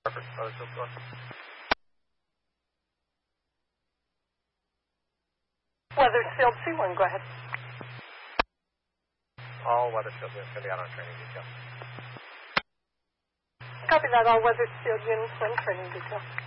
Perfect. Weatherfield 1. Weatherfield C1, go ahead. All Weatherfield units going to be out on training detail. Copy that, all Weatherfield units on training detail.